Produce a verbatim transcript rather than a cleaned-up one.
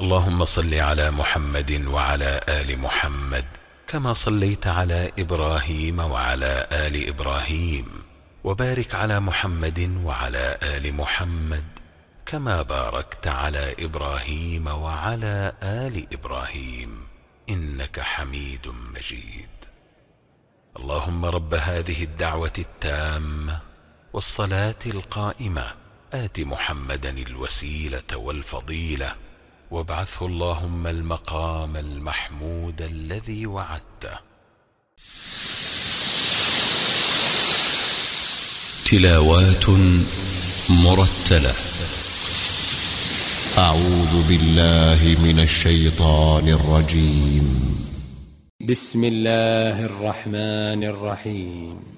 اللهم صل على محمد وعلى آل محمد كما صليت على إبراهيم وعلى آل إبراهيم، وبارك على محمد وعلى آل محمد كما باركت على إبراهيم وعلى آل إبراهيم إنك حميد مجيد. اللهم رب هذه الدعوة التامة والصلاة القائمة آت محمدا الوسيلة والفضيلة وابعثه اللهم المقام المحمود الذي وعدته. تلاوات مرتلة. أعوذ بالله من الشيطان الرجيم. بسم الله الرحمن الرحيم.